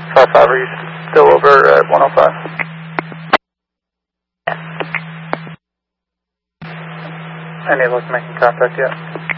5-5, are you still over at 105? Any luck making contact yet?